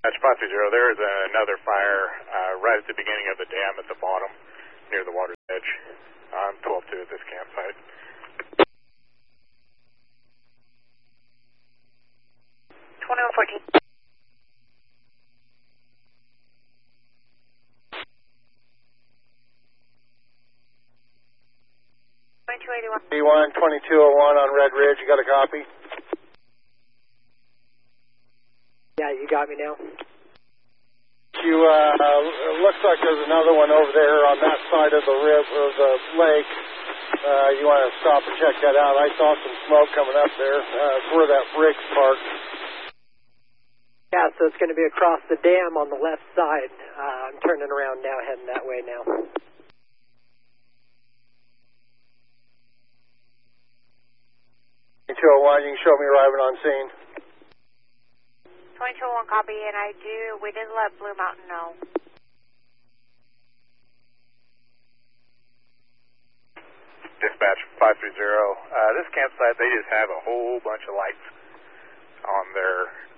That's 530. There is another fire right at the beginning of the dam at the bottom near the water's edge. I'm 12-2 at this campsite. 2114. 2281. 2201 on Red Ridge. You got a copy? Yeah, you got me now. You, looks like there's another one over there on that side of the river, the lake. You want to stop and check that out. I saw some smoke coming up there. It's where that Briggs parked. Yeah, so it's going to be across the dam on the left side. I'm turning around now, heading that way now. You can show me arriving on scene. 2201 copy, and we did let Blue Mountain know. Dispatch 530. This campsite, they just have a whole bunch of lights on their